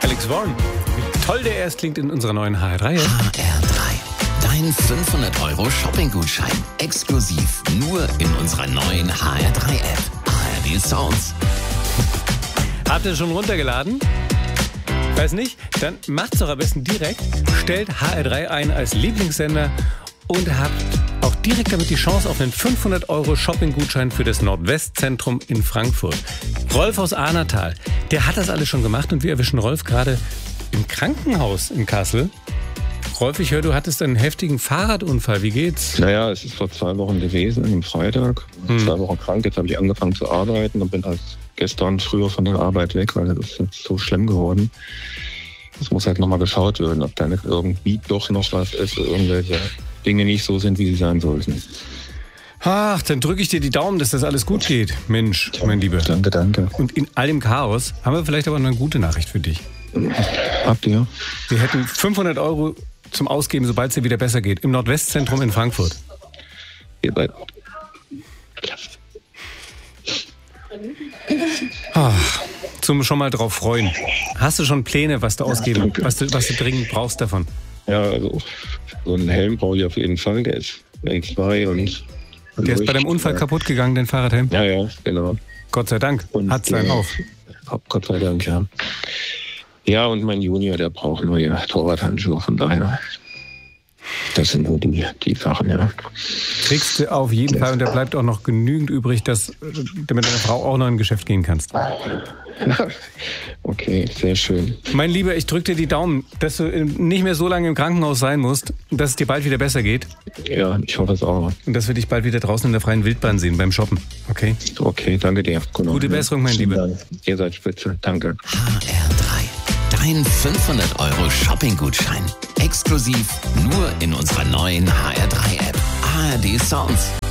Alex Warren. Wie toll der erst klingt in unserer neuen HR3. HR3. Dein 500€ Shopping-Gutschein. Exklusiv nur in unserer neuen HR3-App. ARD Sounds. Habt ihr schon runtergeladen? Weiß nicht? Dann macht's doch am besten direkt. Stellt HR3 ein als Lieblingssender und habt auch direkt damit die Chance auf einen 500€ Shopping-Gutschein für das Nordwestzentrum in Frankfurt. Rolf aus Ahnertal, der hat das alles schon gemacht und wir erwischen Rolf gerade im Krankenhaus in Kassel. Rolf, ich höre, du hattest einen heftigen Fahrradunfall. Wie geht's? Naja, es ist vor 2 Wochen gewesen, am Freitag. 2 Wochen krank, jetzt habe ich angefangen zu arbeiten und bin halt gestern früher von der Arbeit weg, weil das ist jetzt so schlimm geworden. Es muss halt nochmal geschaut werden, ob da nicht irgendwie doch noch was ist, irgendwelche Dinge nicht so sind, wie sie sein sollten. Ach, dann drücke ich dir die Daumen, dass das alles gut geht. Mensch, mein Lieber. Danke. Und in all dem Chaos haben wir vielleicht aber noch eine gute Nachricht für dich. Habt ihr? Wir hätten 500€ zum Ausgeben, sobald es dir wieder besser geht, im Nordwestzentrum in Frankfurt. Ihr beide. Zum schon mal drauf freuen. Hast du schon Pläne, was du ausgeben, was du dringend brauchst davon? Ja, also so einen Helm brauche ich auf jeden Fall. Der ist L2 und... Der ist bei deinem Unfall kaputt gegangen, dein Fahrradhelm? Ja, genau. Gott sei Dank. Hat's einen auf. Gott sei Dank, ja. Ja, und mein Junior, der braucht neue Torwarthandschuhe, von daher. Das sind nur die Sachen, ja. Kriegst du auf jeden Fall und da bleibt auch noch genügend übrig, dass du mit deiner Frau auch noch in ein Geschäft gehen kannst. Okay, sehr schön. Mein Lieber, ich drücke dir die Daumen, dass du nicht mehr so lange im Krankenhaus sein musst und dass es dir bald wieder besser geht. Ja, ich hoffe es auch. Und dass wir dich bald wieder draußen in der freien Wildbahn sehen beim Shoppen, okay? Okay, danke dir. Gute Besserung, mein Lieber. Dank. Ihr seid spitze, danke. HR3. Dein 500€ Shopping-Gutschein. Exklusiv nur in unserer neuen HR3-App. ARD Sounds.